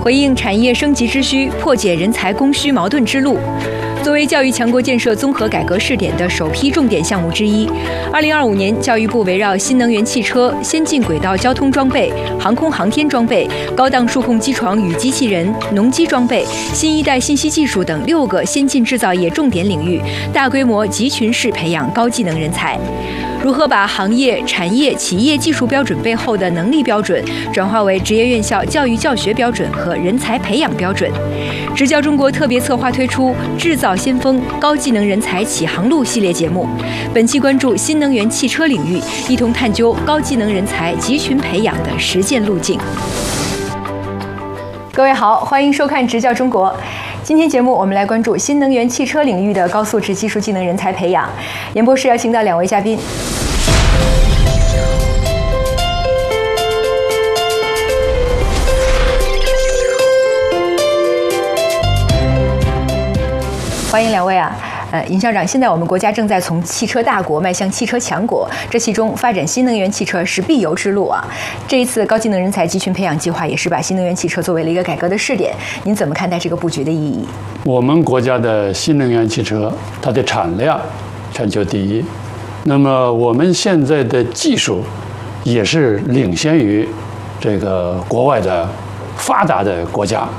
回应产业升级之需，破解人才供需矛盾之路。作为教育强国建设综合改革试点的首批重点项目之一，2025年，教育部围绕新能源汽车、先进轨道交通装备、航空航天装备、高档数控机床与机器人、农机装备、新一代信息技术等6个先进制造业重点领域，大规模集群式培养高技能人才。如何把行业、产业、企业技术标准背后的能力标准转化为职业院校教育教学标准和人才培养标准？直教中国特别策划推出“制造先锋：高技能人才启航路”系列节目，本期关注新能源汽车领域，一同探究高技能人才集群培养的实践路径。各位好，欢迎收看《直教中国》。今天节目我们来关注新能源汽车领域的高素质技术技能人才培养。演播室邀请到2位嘉宾。欢迎2位啊！尹校长，现在我们国家正在从汽车大国迈向汽车强国，这其中发展新能源汽车是必由之路啊。这一次高技能人才集群培养计划也是把新能源汽车作为了一个改革的试点，您怎么看待这个布局的意义？ 我们国家的新能源汽车，它的产量全球第一，那么我们现在的技术也是领先于这个国外的发达的国家。